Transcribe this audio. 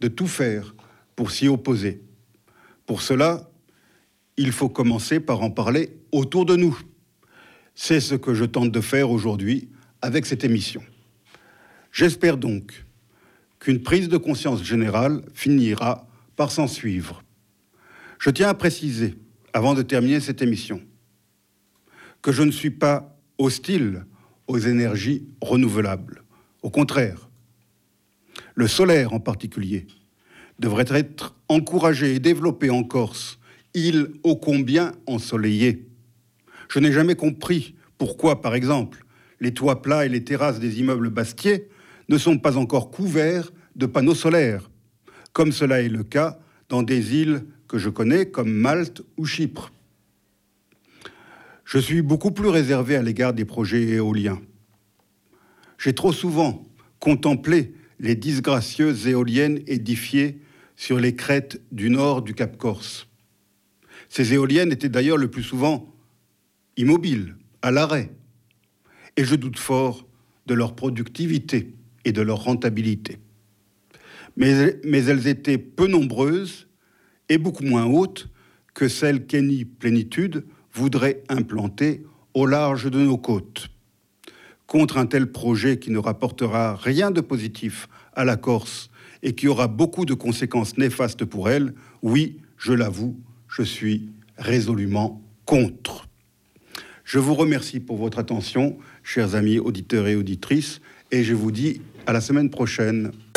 de tout faire pour s'y opposer. Pour cela, il faut commencer par en parler autour de nous. C'est ce que je tente de faire aujourd'hui avec cette émission. J'espère donc qu'une prise de conscience générale finira par s'en suivre. Je tiens à préciser, avant de terminer cette émission, que je ne suis pas hostile aux énergies renouvelables. Au contraire, le solaire en particulier devrait être encouragé et développé en Corse, île ô combien ensoleillée. Je n'ai jamais compris pourquoi, par exemple, les toits plats et les terrasses des immeubles bastiers ne sont pas encore couverts de panneaux solaires, comme cela est le cas dans des îles que je connais comme Malte ou Chypre. Je suis beaucoup plus réservé à l'égard des projets éoliens. J'ai trop souvent contemplé les disgracieuses éoliennes édifiées sur les crêtes du nord du Cap Corse. Ces éoliennes étaient d'ailleurs le plus souvent immobiles, à l'arrêt, et je doute fort de leur productivité et de leur rentabilité. Mais elles étaient peu nombreuses et beaucoup moins hautes que celles qu'Eni Plénitude voudrait implanter au large de nos côtes. Contre un tel projet qui ne rapportera rien de positif à la Corse et qui aura beaucoup de conséquences néfastes pour elle, oui, je l'avoue, je suis résolument contre. Je vous remercie pour votre attention, chers amis auditeurs et auditrices, et je vous dis à la semaine prochaine.